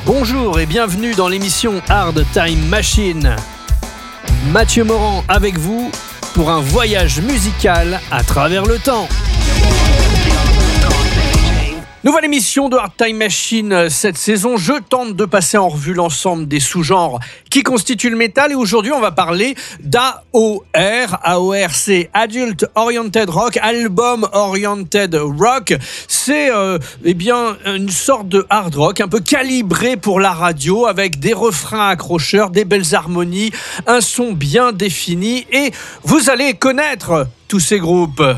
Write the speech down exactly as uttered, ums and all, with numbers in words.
Bonjour et bienvenue dans l'émission Hard Time Machine. Mathieu Morand avec vous pour un voyage musical à travers le temps. Nouvelle émission de Hard Time Machine cette saison. Je tente de passer en revue l'ensemble des sous-genres qui constituent le métal. Et aujourd'hui, on va parler d'A O R. A O R, c'est Adult Oriented Rock, Album Oriented Rock. C'est euh, eh bien une sorte de hard rock un peu calibré pour la radio avec des refrains accrocheurs, des belles harmonies, un son bien défini. Et vous allez connaître tous ces groupes.